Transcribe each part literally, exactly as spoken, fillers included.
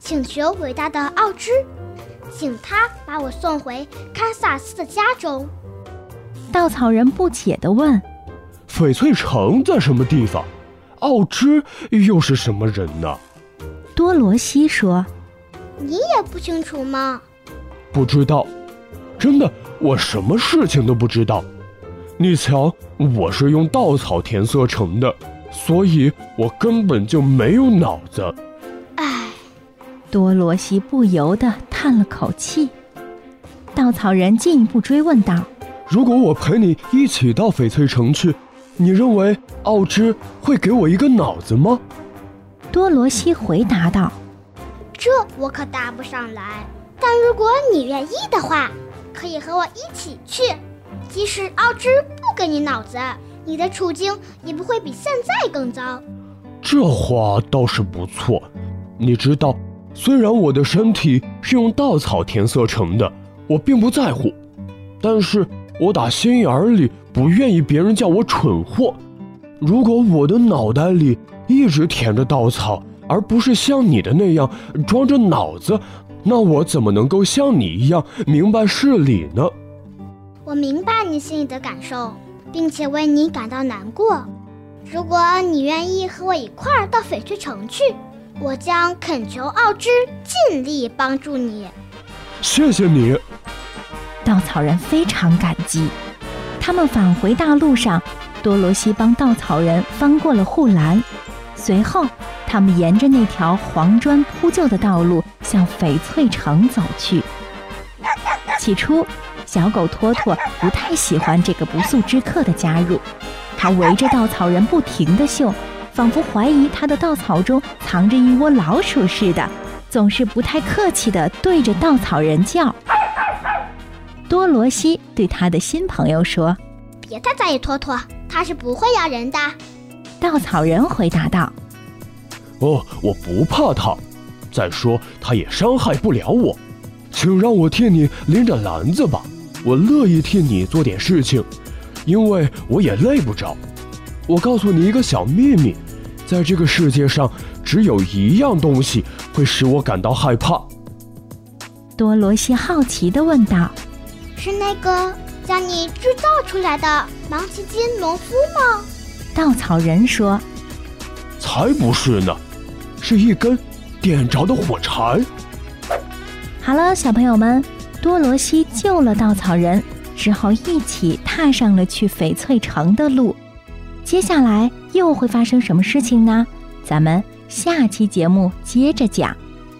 请求伟大的奥芝，请他把我送回堪萨斯的家中。 稻草人不解地问： 翡翠城在什么地方？奥芝又是什么人呢？ 多罗西说： 你也不清楚吗？ 不知道，真的，我什么事情都不知道。你瞧，我是用稻草填色成的，所以我根本就没有脑子。 唉， 多罗西不由得叹了口气。稻草人进一步追问道： 如果我陪你一起到翡翠城去，你认为奥芝会给我一个脑子吗？ 多罗西回答道： 这我可答不上来，但如果你愿意的话，可以和我一起去。即使奥芝不给你脑子，你的处境也不会比现在更糟。 这话倒是不错。你知道，虽然我的身体是用稻草填色成的，我并不在乎，但是我打心眼里不愿意别人叫我蠢货。如果我的脑袋里一直填着稻草，而不是像你的那样装着脑子，那我怎么能够像你一样明白事理呢？ 我明白你心里的感受，并且为你感到难过。如果你愿意和我一块儿到翡翠城去，我将恳求奥芝尽力帮助你。 谢谢你。 稻草人非常感激。他们返回大路上，多罗西帮稻草人翻过了护栏，随后他们沿着那条黄砖铺就的道路向翡翠城走去。起初小狗托托不太喜欢这个不速之客的加入，它围着稻草人不停地嗅，仿佛怀疑他的稻草中藏着一窝老鼠似的，总是不太客气地对着稻草人叫。多罗西对他的新朋友说： 别太在意托托，他是不会咬人的。 稻草人回答道： 哦，我不怕他，再说他也伤害不了我，请让我替你拎着篮子吧，我乐意替你做点事情，因为我也累不着。我告诉你一个小秘密，在这个世界上只有一样东西会使我感到害怕。 多罗西好奇地问道： 是那个将你制造出来的芒奇金农夫吗？ 稻草人说： 才不是呢，是一根点着的火柴。 好了，小朋友们，多罗西救了稻草人，之后一起踏上了去翡翠城的路。接下来又会发生什么事情呢？咱们下期节目接着讲。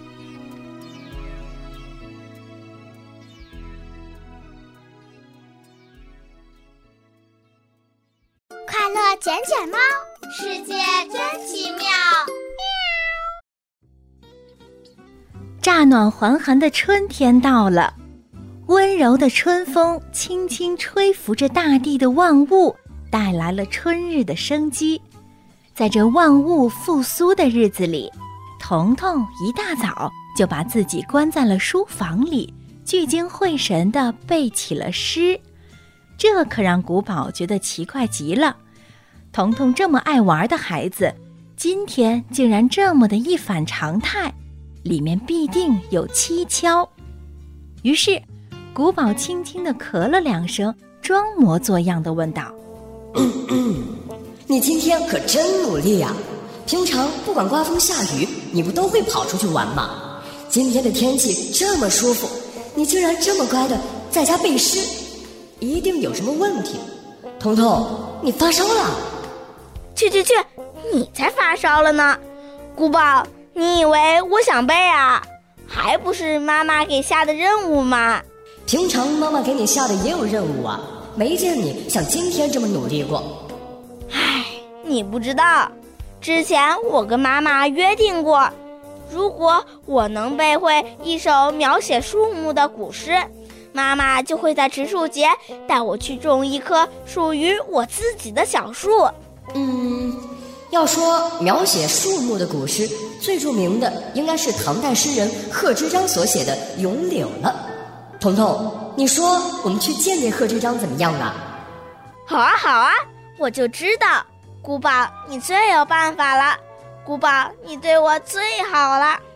快乐卷卷猫，世界真奇妙。 乍暖还寒的春天到了，温柔的春风轻轻吹拂着大地的万物，带来了春日的生机。在这万物复苏的日子里，彤彤一大早就把自己关在了书房里，聚精会神地背起了诗。这可让古堡觉得奇怪极了，彤彤这么爱玩的孩子，今天竟然这么的一反常态，里面必定有蹊跷。于是古堡轻轻地咳了两声，装模作样地问道： 你今天可真努力呀！平常不管刮风下雨，你不都会跑出去玩吗？今天的天气这么舒服，你竟然这么乖的在家背诗，一定有什么问题。彤彤，你发烧了？ 去去去，你才发烧了呢！古堡，你以为我想背啊？还不是妈妈给下的任务吗？ 平常妈妈给你下的也有任务啊，没见你像今天这么努力过。 唉，你不知道，之前我跟妈妈约定过，如果我能背会一首描写树木的古诗，妈妈就会在植树节带我去种一棵属于我自己的小树。 嗯，要说描写树木的古诗，最著名的应该是唐代诗人贺知章所写的《咏柳》了。彤彤，你说我们去见见贺知章怎么样啊？ 好啊好啊，我就知道，古堡你最有办法了，古堡你对我最好了。